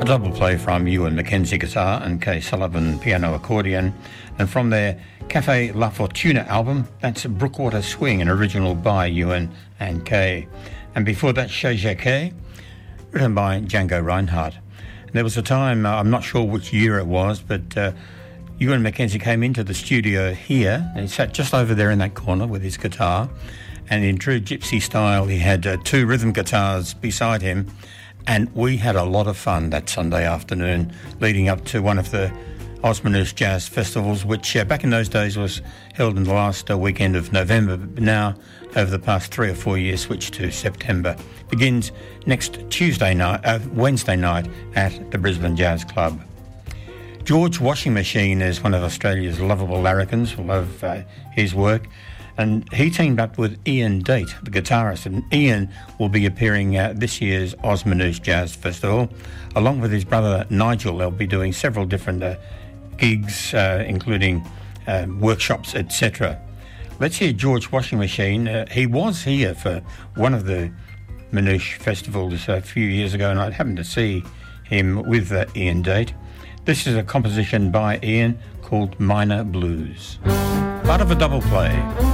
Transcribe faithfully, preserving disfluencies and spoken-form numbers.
A double play from Ewan Mackenzie guitar and Kay Sullivan piano accordion. And from their Cafe La Fortuna album, that's Brookwater Swing, an original by Ewan and Kay. And before that, Chez Jacquet, written by Django Reinhardt. And there was a time, uh, I'm not sure which year it was, but uh, Ewan Mackenzie came into the studio here, and he sat just over there in that corner with his guitar. And in true gypsy style, he had uh, two rhythm guitars beside him. And we had a lot of fun that Sunday afternoon leading up to one of the Osmanoosh Jazz Festivals, which uh, back in those days was held in the last uh, weekend of November, but now over the past three or four years switched to September. Begins next Tuesday night, uh, Wednesday night at the Brisbane Jazz Club. George Washing Machine is one of Australia's lovable larrikins. We love uh, his work. And he teamed up with Ian Date, the guitarist, and Ian will be appearing at this year's Osmanoosh Jazz Festival. Along with his brother Nigel, they'll be doing several different uh, gigs, uh, including uh, workshops, et cetera. Let's hear George Washing Machine. Uh, he was here for one of the Manoosh festivals a few years ago, and I happened to see him with uh, Ian Date. This is a composition by Ian called Minor Blues. Part of a double play.